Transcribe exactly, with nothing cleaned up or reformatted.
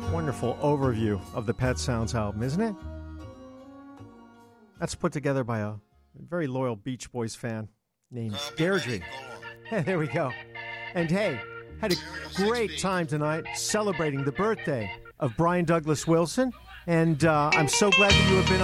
Wonderful overview of the Pet Sounds album, isn't it? That's put together by a very loyal Beach Boys fan named Deirdre. There we go. And hey, had a great time tonight celebrating the birthday of Brian Douglas Wilson. And uh, I'm so glad that you have been